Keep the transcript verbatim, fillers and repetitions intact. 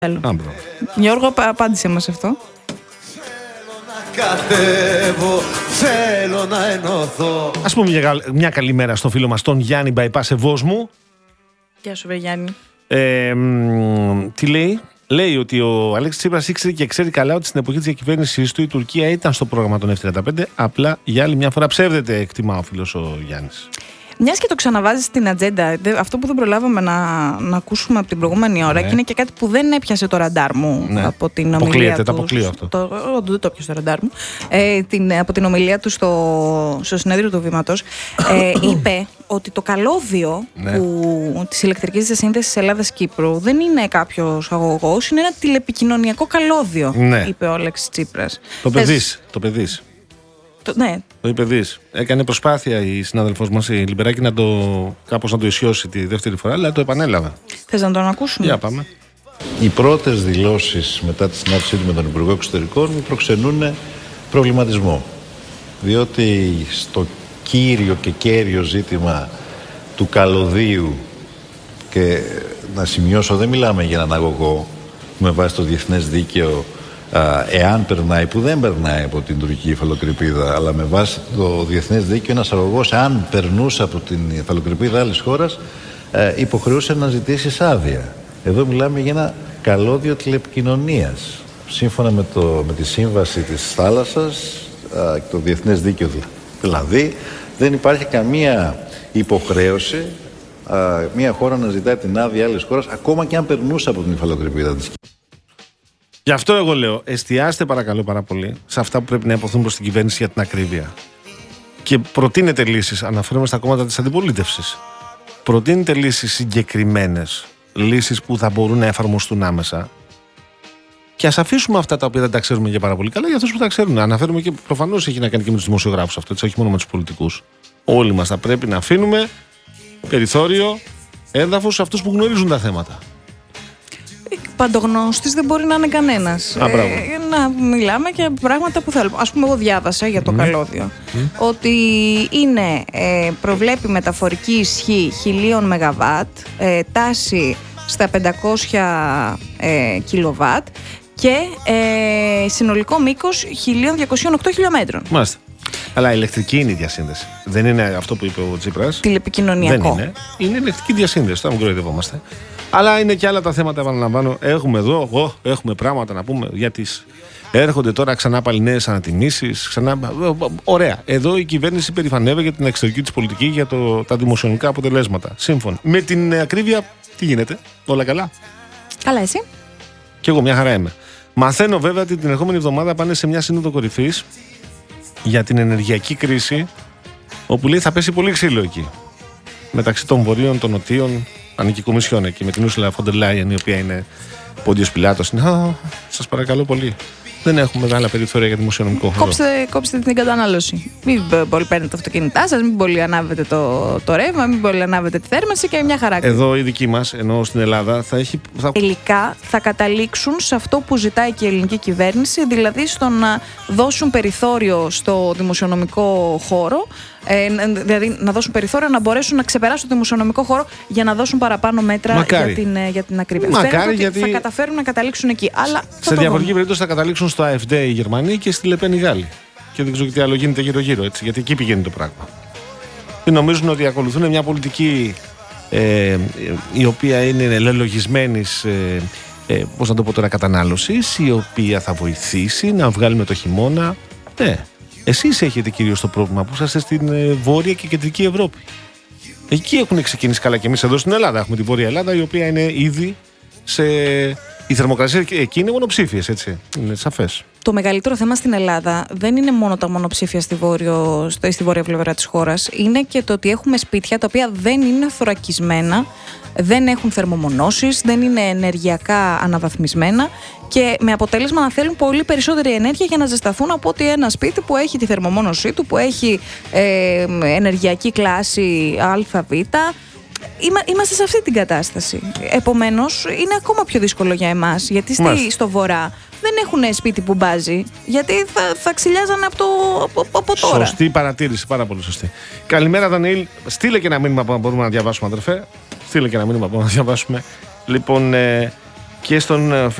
Άμπρο. Γιώργο, απάντησε μας αυτό. Κατέβω, θέλω να ενωθώ. Ας πούμε μια, μια καλημέρα στον φίλο μας τον Γιάννη Bypass Ευόσμου. Γεια σου, βρε Γιάννη. Ε, μ, τι λέει? Λέει ότι ο Αλέξης Τσίπρας ήξερε και ξέρει καλά ότι στην εποχή της διακυβέρνησης του η Τουρκία ήταν στο πρόγραμμα των εφ τριάντα πέντε. Απλά για άλλη μια φορά ψεύδεται, εκτιμά ο φίλος ο Γιάννης. Μιας και το ξαναβάζει στην ατζέντα, αυτό που δεν προλάβαμε να, να ακούσουμε από την προηγούμενη ώρα, ναι. Και είναι και κάτι που δεν έπιασε το ραντάρ μου, ναι. Από την ομιλία του. Το αποκλείω αυτό. Το, το, δεν το έπιασε το ραντάρ μου. Ε, την, από την ομιλία του στο, στο συνέδριο του Βήματος. Ε, είπε ότι το καλώδιο ναι. που, της ηλεκτρικής διασύνδεσης Ελλάδας-Κύπρου δεν είναι κάποιος αγωγός, είναι ένα τηλεπικοινωνιακό καλώδιο, ναι. Είπε ο Αλέξης Τσίπρας. Το παιδείς, το παιδείς. Το, ναι. Το είπε δεις. Έκανε προσπάθεια η συνάδελφός μας η Λιμπεράκη να το, κάπως να το ισιώσει τη δεύτερη φορά, αλλά το επανέλαβε. Θες να τον ακούσουμε? Για πάμε. Οι πρώτες δηλώσεις μετά τη συνάντησή του με τον Υπουργό Εξωτερικών μου προξενούν προβληματισμό. Διότι στο κύριο και κέριο ζήτημα του καλωδίου, και να σημειώσω δεν μιλάμε για έναν αγωγό με βάση το διεθνές δίκαιο, εάν περνάει, που δεν περνάει από την τουρκική υφαλοκρηπίδα, αλλά με βάση το διεθνές δίκαιο ένας αγωγός, εάν περνούσε από την υφαλοκρηπίδα άλλης χώρας, υποχρεούσε να ζητήσει άδεια. Εδώ μιλάμε για ένα καλώδιο τηλεπικοινωνίας. Σύμφωνα με, το, με τη σύμβαση της θάλασσας και το διεθνές δίκαιο δηλαδή, δεν υπάρχει καμία υποχρέωση μια χώρα να ζητάει την άδεια άλλης χώρας, ακόμα και αν περνούσε από την υφαλοκρηπίδα της. Γι' αυτό εγώ λέω, εστιάστε παρακαλώ πάρα πολύ σε αυτά που πρέπει να υποθούν προς την κυβέρνηση για την ακρίβεια. Και προτείνετε λύσεις, αναφέρομαι στα κόμματα της αντιπολίτευσης. Προτείνετε λύσεις συγκεκριμένες, λύσεις που θα μπορούν να εφαρμοστούν άμεσα. Και ας αφήσουμε αυτά τα οποία δεν τα ξέρουμε για πάρα πολύ καλά για αυτούς που τα ξέρουν. Αναφέρουμε και προφανώς έχει να κάνει και με τους δημοσιογράφους αυτό, έτσι, όχι μόνο με τους πολιτικούς. Όλοι μας θα πρέπει να αφήνουμε περιθώριο, έδαφος σε αυτούς που γνωρίζουν τα θέματα. Παντογνώστης δεν μπορεί να είναι κανένας. Α, ε, να μιλάμε και πράγματα που θέλουμε. Ας πούμε, εγώ διάβασα για το mm. καλώδιο mm. ότι είναι, ε, προβλέπει μεταφορική ισχύ χίλια μεγαβάτ, ε, τάση στα πεντακόσια ε, κιλοβάτ και ε, συνολικό μήκος χίλια διακόσια οκτώ χιλιόμετρων. Μάλιστα. Αλλά ηλεκτρική είναι η διασύνδεση. Δεν είναι αυτό που είπε ο Τσίπρας. Τηλεπικοινωνιακό. Δεν είναι. Είναι ηλεκτρική διασύνδεση. Τώρα μην κοροϊδευόμαστε. Αλλά είναι και άλλα τα θέματα, επαναλαμβάνω. Έχουμε εδώ, εγώ, έχουμε πράγματα να πούμε για τις. Έρχονται τώρα ξανά πάλι νέες ανατιμήσεις. Ξανά... Ωραία. Εδώ η κυβέρνηση περηφανεύεται για την εξωτερική της πολιτική, για το... τα δημοσιονομικά αποτελέσματα. Σύμφωνα. Με την ακρίβεια, τι γίνεται, όλα καλά? Καλά, εσύ? Κι εγώ μια χαρά είμαι. Μαθαίνω βέβαια ότι την ερχόμενη εβδομάδα πάνε σε μια σύνοδο κορυφής για την ενεργειακή κρίση, όπου λέει θα πέσει πολύ ξύλο εκεί. Μεταξύ των βορείων, των νοτίων, ανήκει η Κομισιόν εκεί, με την Ursula von der Leyen, η οποία είναι Πόντιος Πιλάτος. Είναι, σας παρακαλώ πολύ. Δεν έχουμε μεγάλα περιθώρια για δημοσιονομικό χώρο. Κόψτε, κόψτε την κατανάλωση. Μην πολύ παίρνετε τα αυτοκίνητά σας, μην πολύ ανάβετε το, το ρεύμα, μην πολύ ανάβετε τη θέρμανση και μια χαρά. Εδώ η δική μας, ενώ στην Ελλάδα, θα έχει. Θα... Τελικά θα καταλήξουν σε αυτό που ζητάει και η ελληνική κυβέρνηση, δηλαδή στο να δώσουν περιθώριο στο δημοσιονομικό χώρο. Ε, δηλαδή να δώσουν περιθώριο να μπορέσουν να ξεπεράσουν το δημοσιονομικό χώρο για να δώσουν παραπάνω μέτρα για την, για την ακρίβεια. Μακάρι, γιατί θα καταφέρουν να καταλήξουν εκεί. Αλλά σε διαφορετική περίπτωση θα καταλήξουν στο ΑΕΦΔ οι Γερμανοί και στη Λεπέν οι Γάλλοι. Και δεν ξέρω τι άλλο γίνεται γύρω-γύρω, έτσι, γιατί εκεί πηγαίνει το πράγμα. Και νομίζουν ότι ακολουθούν μια πολιτική ε, η οποία είναι λελογισμένης, ε, ε, πώς να το πω τώρα, κατανάλωσης, η οποία θα βοηθήσει να βγάλουμε το χειμώνα. Ναι. Εσείς έχετε κυρίως το πρόβλημα που είσαστε στην ε, Βόρεια και Κεντρική Ευρώπη. Εκεί έχουν ξεκινήσει καλά, και εμείς εδώ στην Ελλάδα έχουμε τη Βόρεια Ελλάδα, η οποία είναι ήδη σε. Η θερμοκρασία εκεί είναι μονοψήφιες, έτσι. Είναι σαφές. Το μεγαλύτερο θέμα στην Ελλάδα δεν είναι μόνο τα μονοψήφια στη, βόρειο, στη βόρεια πλευρά της χώρας. Είναι και το ότι έχουμε σπίτια τα οποία δεν είναι θωρακισμένα, δεν έχουν θερμομονώσεις, δεν είναι ενεργειακά αναβαθμισμένα και με αποτέλεσμα να θέλουν πολύ περισσότερη ενέργεια για να ζεσταθούν από ότι ένα σπίτι που έχει τη θερμομόνωσή του, που έχει ε, ενεργειακή κλάση Α-Β. Είμαστε σε αυτή την κατάσταση. Επομένως, είναι ακόμα πιο δύσκολο για εμάς, γιατί στη, στο βορρά δεν έχουν σπίτι που μπάζει, γιατί θα, θα ξυλιάζανε από, το, από, από τώρα. Σωστή παρατήρηση, πάρα πολύ σωστή. Καλημέρα, Δανιήλ. Στείλε και ένα μήνυμα που μπορούμε να διαβάσουμε, αδερφέ. Στείλε και ένα μήνυμα που μπορούμε να διαβάσουμε. Λοιπόν, ε, και στον